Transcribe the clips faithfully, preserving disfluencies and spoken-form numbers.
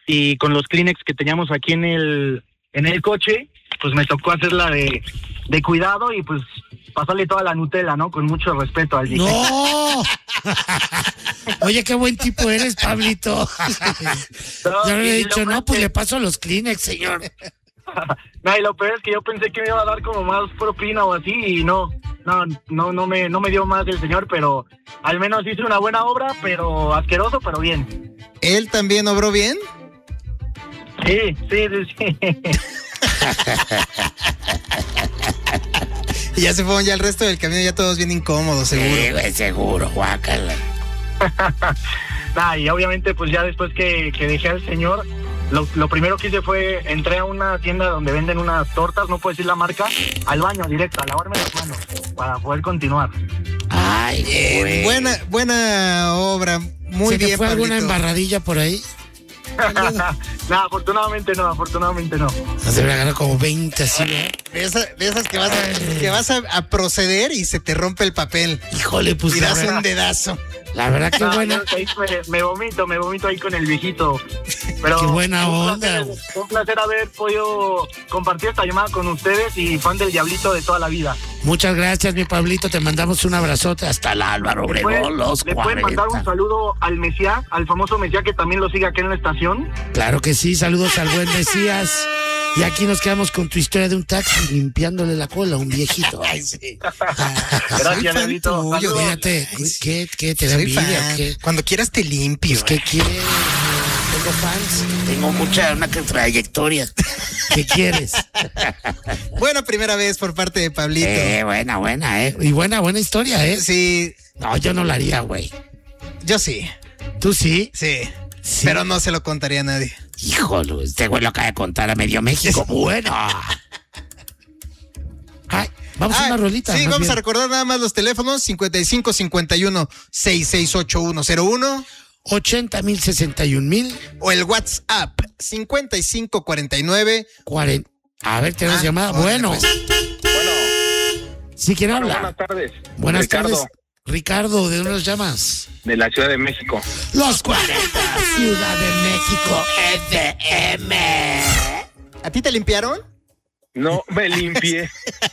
y con los Kleenex que teníamos aquí en el en el coche, pues me tocó hacerla de, de cuidado y pues pasarle toda la Nutella, ¿no? Con mucho respeto al ¡No! Oye, qué buen tipo eres, Pablito. No, Yo le he y dicho, lo no, pues que- le paso los Kleenex, señor. No, y lo peor es que yo pensé que me iba a dar como más propina o así y no, no, no, no me, no me dio más el señor, pero al menos hice una buena obra, pero asqueroso, pero bien. ¿Él también obró bien? Sí, sí, sí, sí. Y ya se fueron ya el resto del camino, ya todos bien incómodos, seguro. Sí, güey, seguro, guácala. Nah, y obviamente pues ya después que, que dejé al señor, lo, lo primero que hice fue, entré a una tienda donde venden unas tortas, no puedo decir la marca, al baño directo, a lavarme las manos, para poder continuar. Ay, Bien, güey. buena, buena obra, muy ¿Se te bien, fue alguna Pablito. embarradilla por ahí? No, afortunadamente no, afortunadamente no. Nos debe agarrar como veinte así, ¿no? De, esa- de esas que vas, a, que vas a, a proceder y se te rompe el papel. Híjole, pues Y la das verdad, un dedazo. la verdad que No, buena. yo ahí me, me vomito, me vomito ahí con el viejito. Pero Qué buena un onda, placer, güey. un placer haber podido compartir esta llamada con ustedes y fan del Diablito de toda la vida. Muchas gracias, mi Pablito. Te mandamos un abrazote hasta el Álvaro Le pueden- Obregón, los le pueden mandar un cuarenta. saludo al Mesías, al famoso Mesías que también lo sigue aquí en la estación. Claro que sí, saludos al buen Mesías. Y aquí nos quedamos con tu historia de un taxi limpiándole la cola a un viejito. Ay, sí. Gracias, fan Diablito. tuyo. Saludos. Fíjate, ¿qué, qué te da Soy envidia? fan. o ¿Qué? Cuando quieras te limpio. Pues, ¿qué quieres? Tengo fans, tengo mucha, una trayectoria. ¿Qué quieres? Buena primera vez por parte de Pablito. Eh, buena, buena, eh. Y buena, buena historia, eh. Sí, No, yo no la haría, güey. yo sí, ¿Tú sí? sí, Sí. Pero no se lo contaría a nadie. Híjole, este güey lo acaba de contar a medio México. Bueno. Ay, vamos a Ah, una rolita. Sí, más vamos bien. a recordar nada más los teléfonos: cincuenta y cinco cincuenta y uno sesenta y seis ochenta y uno cero uno ochenta mil, sesenta y un mil, o el WhatsApp cincuenta y cinco cuarenta y nueve. cuarenta. A ver, tenemos Ah, llamada. órale, Bueno, pues. Bueno, ¿sí quién bueno, habla? buenas tardes. Buenas Ricardo, tardes. Ricardo, ¿de dónde nos llamas? de la Ciudad de México. Los cuarenta, Ciudad de México, F M. ¿A ti te limpiaron? No me limpié.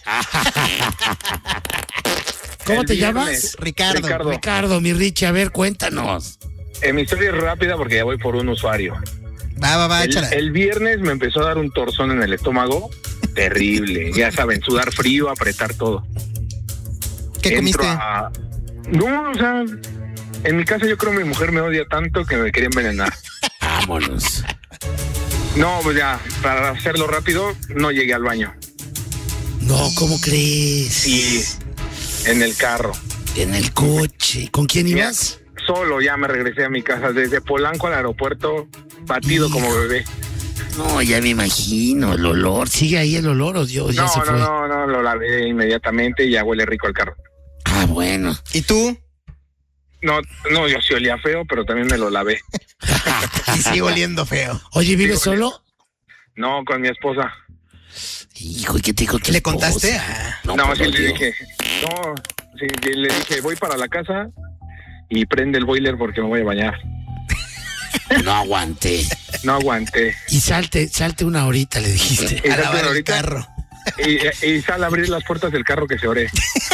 ¿Cómo El te viernes. llamas? Ricardo. Ricardo. Ricardo, mi Richie, a ver, cuéntanos. Eh, mi historia es rápida porque ya voy por un usuario. Va, va, va, El, échala. el viernes me empezó a dar un torzón en el estómago. Terrible. Ya saben, sudar frío, apretar todo. ¿Qué Entro comiste? a- No, o sea, en mi casa yo creo que mi mujer me odia tanto que me quería envenenar. Vámonos. No, pues ya, para hacerlo rápido, no llegué al baño. No, ¿cómo crees? Y en el carro. En el coche. ¿Con quién Ya, ibas? solo ya me regresé a mi casa, desde Polanco al aeropuerto, batido como bebé. No, ya me imagino, el olor. ¿Sigue ahí el olor o Dios ya No, se no, fue? no, no, lo lavé inmediatamente y ya huele rico el carro. Ah, bueno. ¿Y tú? No, no, yo sí olía feo, pero también me lo lavé. Y sigo oliendo feo. Oye, ¿vives Sí, solo? No, con mi esposa. Hijo, ¿y qué te dijo tu ¿Le esposa? contaste? Ah, No, pues, sí lo le digo. dije. No, sí, sí, le dije, voy para la casa y prende el boiler porque me voy a bañar. No aguanté. No aguanté. Y salte, salte una horita, le dijiste. Y a salte lavar el ahorita. carro. Y, y sal a abrir las puertas del carro que se oré.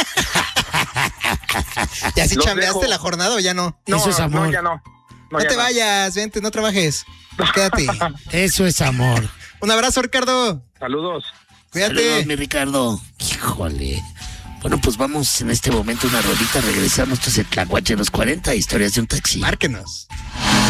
¿Y así Los chambeaste dejo. la jornada o ya no? No, Eso es amor. no, ya no. No, No, ya te vayas, vente, no trabajes. Quédate. Eso es amor. Un abrazo, Ricardo. Saludos. Cuídate. Saludos, mi Ricardo. Híjole. Bueno, pues vamos en este momento a una rolita. Regresamos. Esto es el Tlacuache de los cuarenta, historias de un taxi. Márquenos.